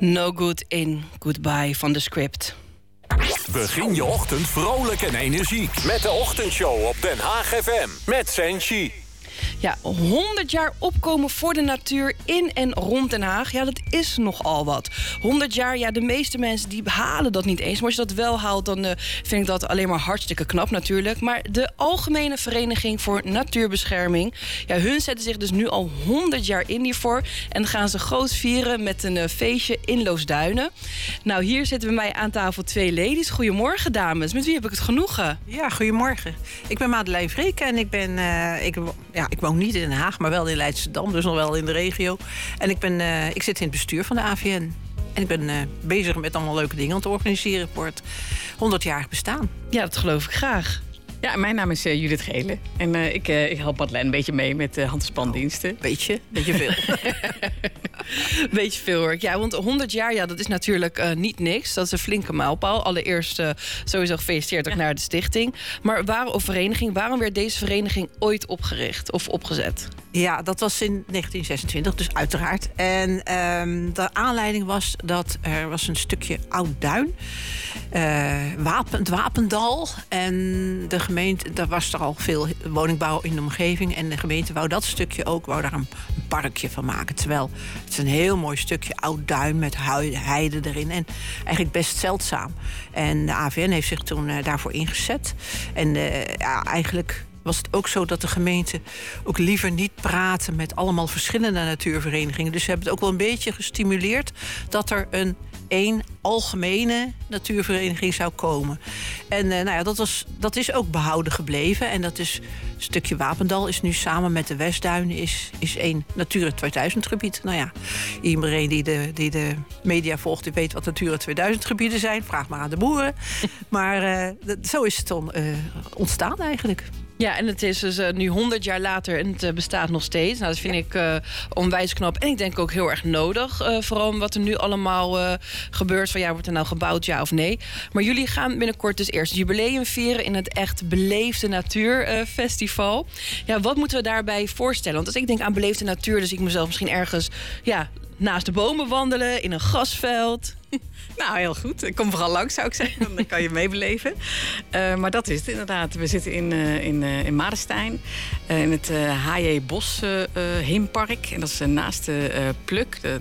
No Good In, Goodbye van The Script. Begin je ochtend vrolijk en energiek met de ochtendshow op Den Haag FM met Senshi. Ja, 100 jaar opkomen voor de natuur in en rond Den Haag. Ja, dat is nogal wat. 100 jaar, ja, de meeste mensen die halen dat niet eens. Maar als je dat wel haalt, dan vind ik dat alleen maar hartstikke knap natuurlijk. Maar de Algemene Vereniging voor Natuurbescherming... ja, hun zetten zich dus nu al 100 jaar in hiervoor. En gaan ze groot vieren met een feestje in Loosduinen. Nou, hier zitten bij mij aan tafel 2 ladies. Goedemorgen, dames. Met wie heb ik het genoegen? Ja, goedemorgen. Ik ben Madeleine Vreeken en ik woon niet in Den Haag, maar wel in Leidschendam, dus nog wel in de regio. En ik zit in het bestuur van de AVN. En ik ben bezig met allemaal leuke dingen te organiseren voor het 100-jarig bestaan. Ja, dat geloof ik graag. Ja, mijn naam is Judith Gele. En ik help Madeleine een beetje mee met hand- en spandiensten. Beetje veel. Beetje veel hoor. Ja, want 100 jaar, ja, dat is natuurlijk niet niks. Dat is een flinke mijlpaal. Allereerst sowieso gefeliciteerd ook naar de stichting. Maar waarom werd deze vereniging ooit opgericht of opgezet? Ja, dat was in 1926, dus uiteraard. En de aanleiding was dat er was een stukje oud duin. Het Wapendal. En de gemeente, daar was er al veel woningbouw in de omgeving. En de gemeente wou dat stukje ook, wou daar een parkje van maken. Terwijl het is een heel mooi stukje oud duin met heide erin. En eigenlijk best zeldzaam. En de AVN heeft zich toen daarvoor ingezet. En eigenlijk was het ook zo dat de gemeente ook liever niet praten met allemaal verschillende natuurverenigingen. Dus ze hebben het ook wel een beetje gestimuleerd dat er één algemene natuurvereniging zou komen. En dat is ook behouden gebleven. En dat is een stukje Wapendal is nu samen met de Westduinen is één Natura 2000 gebied. Nou ja, iedereen die de media volgt, die weet wat Natura 2000 gebieden zijn. Vraag maar aan de boeren. Maar zo is het dan ontstaan eigenlijk. Ja, en het is dus nu 100 jaar later en het bestaat nog steeds. Nou, dat vind ik onwijs knap. En ik denk ook heel erg nodig. Vooral wat er nu allemaal gebeurt. Van ja, wordt er nou gebouwd, ja of nee? Maar jullie gaan binnenkort dus eerst jubileum vieren in het echt Beleefde Natuurfestival. Ja, wat moeten we daarbij voorstellen? Want als ik denk aan beleefde natuur, dus ik mezelf misschien ergens naast de bomen wandelen, in een grasveld. Nou, heel goed. Kom vooral langs, zou ik zeggen. Dan kan je meebeleven. Maar dat is het inderdaad. We zitten in Madenstein. In het H.J. Bos Heempark. En dat is naast de Pluk,